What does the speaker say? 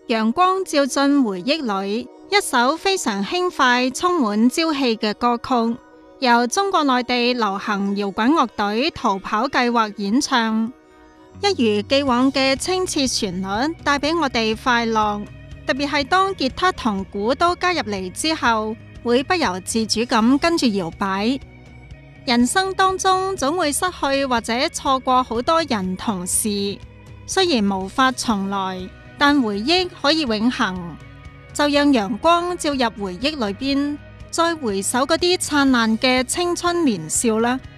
陽光照進回憶裏，一首非常輕快、充滿朝氣嘅歌曲，由中國內地流行搖滾樂隊逃跑計劃演唱。一如既往嘅清澈旋律帶俾我哋快樂，特別係當吉他同鼓都加入嚟之後，會不由自主咁跟住搖擺。人生當中總會失去或者錯過好多人同事，雖然無法重來，但回憶可以永恆。就讓陽光照入回憶裏邊，再回首嗰啲燦爛嘅青春年少啦。